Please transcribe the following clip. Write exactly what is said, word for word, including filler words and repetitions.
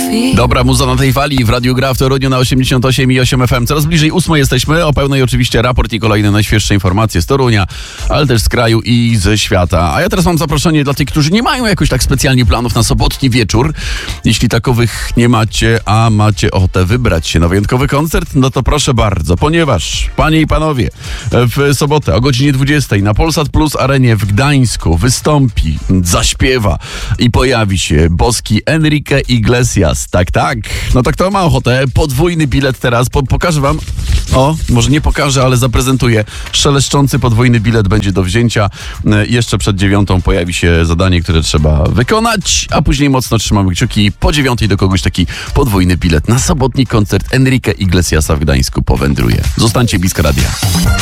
Dobra muza na tej fali w Radiu Gra w Toruniu na osiemdziesiąt osiem i osiem F M. Coraz bliżej ósmej jesteśmy, o pełnej oczywiście raport i kolejne najświeższe informacje z Torunia, ale też z kraju i ze świata. A ja teraz mam zaproszenie dla tych, którzy nie mają jakoś tak specjalnie planów na sobotni wieczór. Jeśli takowych nie macie, a macie ochotę wybrać się na wyjątkowy koncert, no to proszę bardzo, ponieważ, panie i panowie, w sobotę o godzinie dwudziestej na Polsat Plus Arenie w Gdańsku wystąpi, zaśpiewa i pojawi się boski Enrique Iglesias. Tak, tak. No to kto ma ochotę? Podwójny bilet teraz. Po, pokażę wam. O, może nie pokażę, ale zaprezentuję. Szeleszczący podwójny bilet będzie do wzięcia. E, jeszcze przed dziewiątą pojawi się zadanie, które trzeba wykonać, a później mocno trzymamy kciuki. Po dziewiątej do kogoś taki podwójny bilet na sobotni koncert Enrique Iglesiasa w Gdańsku powędruje. Zostańcie blisko radia.